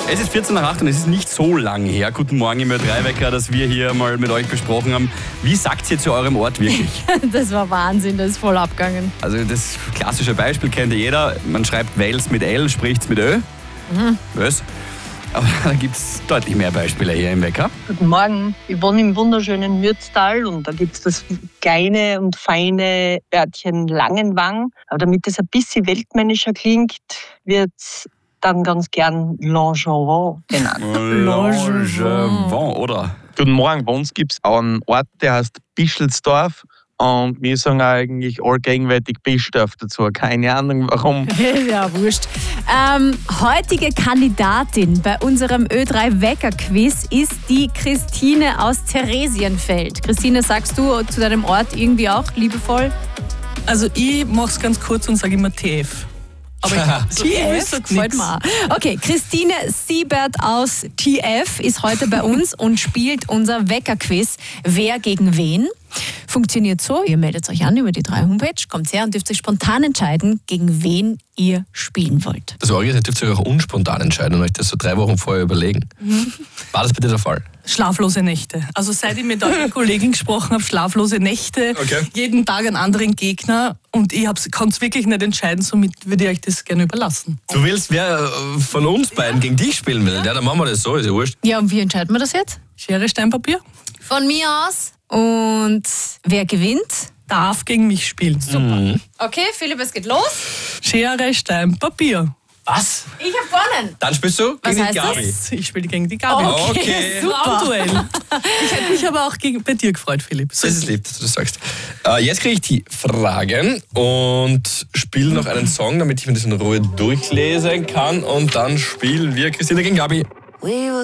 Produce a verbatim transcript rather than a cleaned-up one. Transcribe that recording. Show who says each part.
Speaker 1: Es ist vierzehn nach acht und es ist nicht so lang her. Guten Morgen im Ö drei Wecker, dass wir hier mal mit euch besprochen haben. Wie sagt ihr zu eurem Ort wirklich?
Speaker 2: Das war Wahnsinn, das ist voll abgegangen.
Speaker 1: Also das klassische Beispiel kennt ja jeder. Man schreibt Wels mit L, spricht's mit Ö. Mhm. Was? Aber da gibt es deutlich mehr Beispiele hier im Wecker.
Speaker 3: Guten Morgen, ich wohne im wunderschönen Mürztal und da gibt es das kleine und feine Örtchen Langenwang. Aber damit es ein bisschen weltmännischer klingt, wird dann ganz gern Langevin genannt.
Speaker 1: Langevin, oder?
Speaker 4: Guten Morgen, bei uns gibt es einen Ort, der heißt Bischelsdorf. Und wir sagen eigentlich allgegenwärtig Bischdorf dazu. Keine Ahnung warum.
Speaker 2: Ja, wurscht. Ähm, heutige Kandidatin bei unserem Ö drei Wecker-Quiz ist die Christine aus Theresienfeld. Christine, sagst du zu deinem Ort irgendwie auch liebevoll?
Speaker 5: Also ich mach's ganz kurz und sage immer T F. Aber ich,
Speaker 2: T F gefällt mir auch. Okay, Christine Siebert aus T F ist heute bei uns und spielt unser Wecker-Quiz. Wer gegen wen? Funktioniert so, ihr meldet euch an über die drei Homepage, kommt her und dürft euch spontan entscheiden, gegen wen ihr spielen wollt.
Speaker 6: Das Orgel, ihr dürft euch auch unspontan entscheiden und euch das so drei Wochen vorher überlegen. Mhm. War das bitte der Fall?
Speaker 5: Schlaflose Nächte. Also seit ich mit eurer Kollegin gesprochen habe, schlaflose Nächte, okay. Jeden Tag einen anderen Gegner und ich kann es wirklich nicht entscheiden, somit würde ich euch das gerne überlassen.
Speaker 6: Du willst, wer von uns beiden gegen dich spielen will? Ja, dann machen wir das so, ist ja wurscht.
Speaker 2: Ja, und wie entscheiden wir das jetzt?
Speaker 5: Schere, Stein, Papier.
Speaker 2: Von mir aus. Und wer gewinnt?
Speaker 5: Darf gegen mich spielen.
Speaker 2: Super. Mhm. Okay, Philipp, es geht los.
Speaker 5: Schere, Stein, Papier.
Speaker 6: Was?
Speaker 2: Ich hab gewonnen.
Speaker 6: Dann spielst du gegen
Speaker 2: Was
Speaker 6: die
Speaker 2: heißt
Speaker 6: Gabi.
Speaker 5: Das? Ich spiele gegen die Gabi.
Speaker 2: Okay, okay. Super.
Speaker 5: Duell. Ich hätte mich aber auch gegen, bei dir gefreut, Philipp.
Speaker 6: So das ist lieb, dass du das sagst. Äh, jetzt kriege ich die Fragen und spiele noch einen Song, damit ich mir das in Ruhe durchlesen kann. Und dann spielen wir Christine gegen Gabi.